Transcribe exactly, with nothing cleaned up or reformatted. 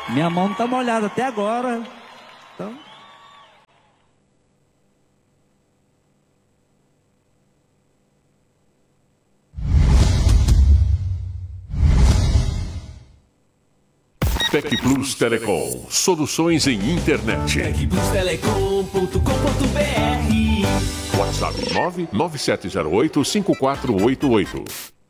Minha mão não tá molhada até agora. Então... TecPlus Telecom, soluções em internet. tec plus telecom ponto com ponto br. WhatsApp nove nove sete zero oito cinco quatro oito oito.